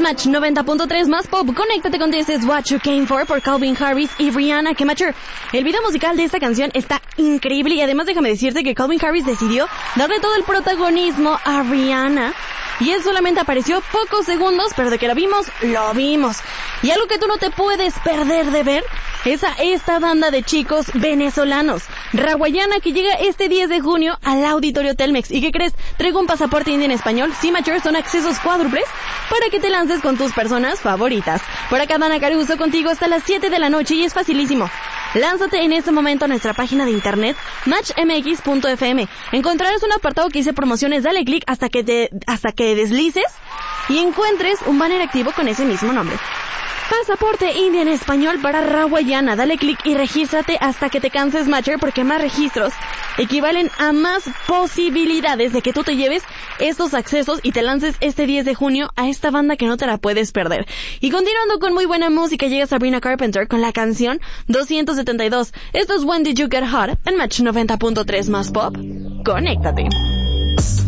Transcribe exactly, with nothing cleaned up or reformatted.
Match noventa punto tres más pop. Conéctate con This Is What You Came For por Calvin Harris y Rihanna. Que macho, el video musical de esta canción está increíble y además déjame decirte que Calvin Harris decidió darle todo el protagonismo a Rihanna. Y él solamente apareció pocos segundos, pero de que lo vimos, lo vimos. Y algo que tú no te puedes perder de ver es a esta banda de chicos venezolanos, Rawayana, que llega este diez de junio al Auditorio Telmex. ¿Y qué crees? Traigo un pasaporte indie en español. Sí, mayor, son accesos cuádruples para que te lances con tus personas favoritas. Por acá, Dana Caruso contigo hasta las siete de la noche y es facilísimo. Lánzate en este momento a nuestra página de internet match m x punto f m. Encontrarás un apartado que dice promociones, dale clic hasta que te, hasta que deslices y encuentres un banner activo con ese mismo nombre. Pasaporte India en español para Rawayana. Dale clic y regístrate hasta que te canses, matcher, porque más registros equivalen a más posibilidades de que tú te lleves estos accesos y te lances este diez de junio a esta banda que no te la puedes perder. Y continuando con muy buena música, llega Sabrina Carpenter con la canción doscientos setenta y dos. Esto es When Did You Get Hot en Match noventa punto tres más pop. Conéctate.